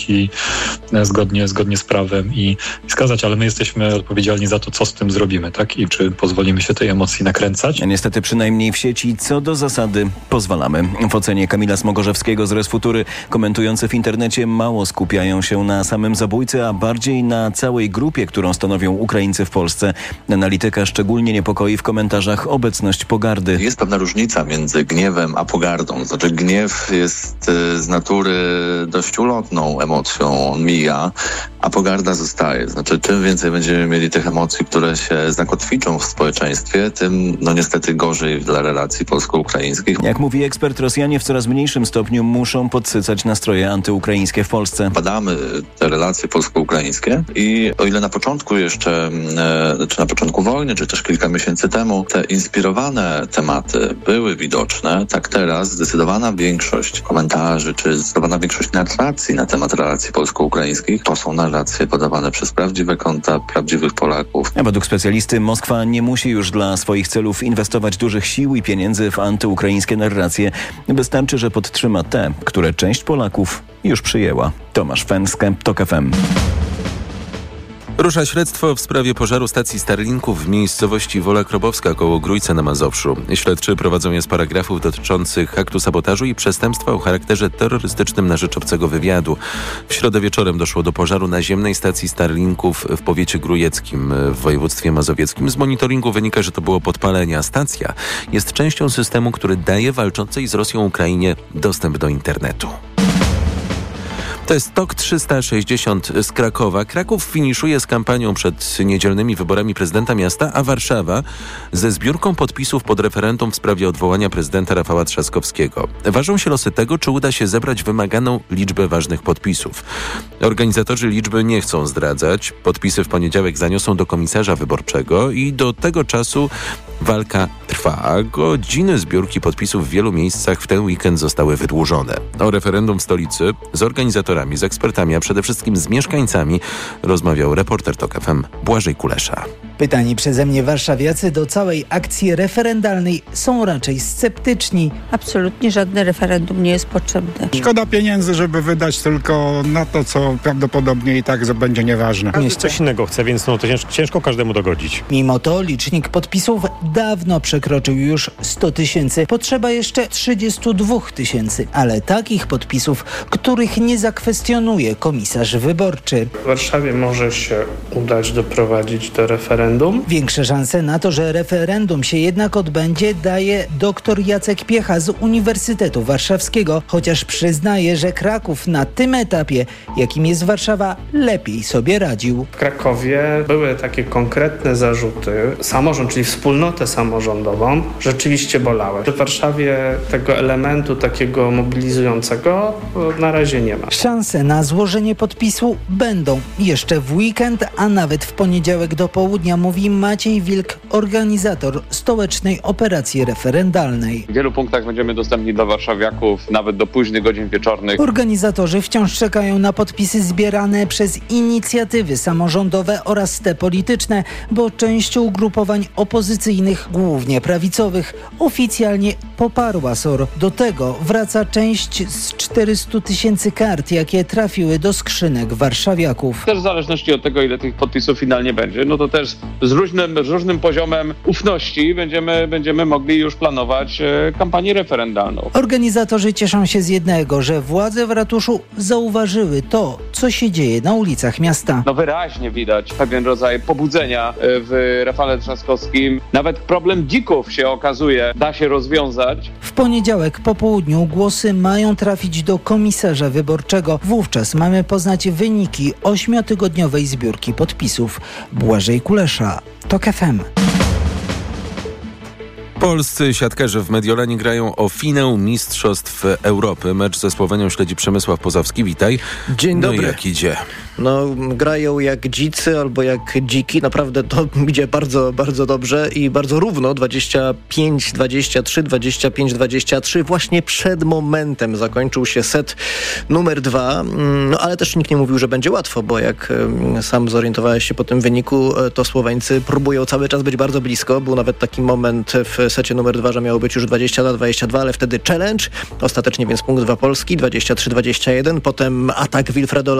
zgodnie z prawem i skazać, ale my jesteśmy odpowiedzialni za to, co z tym zrobimy, tak? I czy pozwolimy się tej emocji nakręcać. Niestety przynajmniej w sieci co do zasady pozwalamy. W ocenie Kamila Smogorzewskiego z Resfutury komentujący w internecie mało skupiają się na samym zabójcy, a bardziej na całej grupie, którą stanowią Ukraińcy w Polsce. Analityka szczególnie niepokoi w komentarzach obecność pogardy. Jest pewna różnica między gniewem a pogardą. Znaczy gniew jest z natury dość ulotną emocją, on mija, a pogarda zostaje. Znaczy czym więcej będziemy mieli tych emocji, które się zakotwiczą w społeczeństwie, tym niestety gorzej dla relacji polsko-ukraińskich. Jak mówi ekspert, Rosjanie w coraz mniejszym stopniu muszą podsycać nastroje antyukraińskie w Polsce. Badamy te relacje polsko-ukraińskie i o ile na początku jeszcze, czy na początku wojny, czy też kilka miesięcy temu, te inspirowane tematy były widoczne, tak teraz zdecydowana większość komentarzy, czy zdecydowana większość narracji na temat relacji polsko-ukraińskich to są narracje podawane przez prawdziwe konta, prawdziwych Polaków. A według specjalisty Moskwa nie musi już dla swoich celów inwestować dużych sił i pieniędzy w antyukraińskie narracje. Wystarczy, że podtrzyma te, które część Polaków już przyjęła. Tomasz Fęskę, TOK FM. Rusza śledztwo w sprawie pożaru stacji Starlinków w miejscowości Wola Krobowska koło Grójca na Mazowszu. Śledczy prowadzą je z paragrafów dotyczących aktu sabotażu i przestępstwa o charakterze terrorystycznym na rzecz obcego wywiadu. W środę wieczorem doszło do pożaru naziemnej stacji Starlinków w powiecie grójeckim w województwie mazowieckim. Z monitoringu wynika, że to było podpalenie, a stacja jest częścią systemu, który daje walczącej z Rosją Ukrainie dostęp do internetu. To jest TOK 360 z Krakowa. Kraków finiszuje z kampanią przed niedzielnymi wyborami prezydenta miasta, a Warszawa ze zbiórką podpisów pod referendum w sprawie odwołania prezydenta Rafała Trzaskowskiego. Ważą się losy tego, czy uda się zebrać wymaganą liczbę ważnych podpisów. Organizatorzy liczby nie chcą zdradzać. Podpisy w poniedziałek zaniosą do komisarza wyborczego i do tego czasu walka trwa. Godziny zbiórki podpisów w wielu miejscach w ten weekend zostały wydłużone. O referendum w stolicy z organizatorami, z ekspertami, a przede wszystkim z mieszkańcami rozmawiał reporter TOK FM Błażej Kulesza. Pytani przeze mnie warszawiacy do całej akcji referendalnej są raczej sceptyczni. Absolutnie żadne referendum nie jest potrzebne. Szkoda pieniędzy, żeby wydać tylko na to, co prawdopodobnie i tak będzie nieważne. Każdy coś innego chce, więc to ciężko każdemu dogodzić. Mimo to licznik podpisów dawno przekroczył już 100 tysięcy. Potrzeba jeszcze 32 tysięcy, ale takich podpisów, których nie zakwestionuje komisarz wyborczy. W Warszawie może się udać doprowadzić do referendum. Większe szanse na to, że referendum się jednak odbędzie, daje dr Jacek Piecha z Uniwersytetu Warszawskiego, chociaż przyznaje, że Kraków na tym etapie, jakim jest Warszawa, lepiej sobie radził. W Krakowie były takie konkretne zarzuty. Samorząd, czyli wspólnotę samorządową, rzeczywiście bolały. W Warszawie tego elementu takiego mobilizującego na razie nie ma. Szanse na złożenie podpisu będą jeszcze w weekend, a nawet w poniedziałek do południa, mówi Maciej Wilk, organizator stołecznej operacji referendalnej. W wielu punktach będziemy dostępni dla warszawiaków, nawet do późnych godzin wieczornych. Organizatorzy wciąż czekają na podpisy zbierane przez inicjatywy samorządowe oraz te polityczne, bo część ugrupowań opozycyjnych, głównie prawicowych, oficjalnie poparła SOR. Do tego wraca część z 400 tysięcy kart, jakie trafiły do skrzynek warszawiaków. Też w zależności od tego, ile tych podpisów finalnie będzie, no to też z różnym poziomem ufności będziemy mogli już planować kampanię referendalną. Organizatorzy cieszą się z jednego, że władze w ratuszu zauważyły to, co się dzieje na ulicach miasta. No wyraźnie widać pewien rodzaj pobudzenia w Rafale Trzaskowskim. Nawet problem dzików się okazuje, da się rozwiązać. W poniedziałek po południu głosy mają trafić do komisarza wyborczego. Wówczas mamy poznać wyniki 8-tygodniowej zbiórki podpisów. Błażej Kulesza, TOK FM. Polscy siatkarze w Mediolanie grają o finał Mistrzostw Europy. Mecz ze Słowenią śledzi Przemysław Pozowski. Witaj. Dzień dobry. No i jak idzie? Grają jak dzicy albo jak dziki. Naprawdę to idzie bardzo, bardzo dobrze i bardzo równo. 25-23, 25-23. Właśnie przed momentem zakończył się set numer 2. Ale też nikt nie mówił, że będzie łatwo, bo jak sam zorientowałeś się po tym wyniku, to Słoweńcy próbują cały czas być bardzo blisko. Był nawet taki moment w secie numer 2, że miało być już 22-22, ale wtedy challenge. Ostatecznie więc punkt dla Polski, 23-21. Potem atak Wilfredo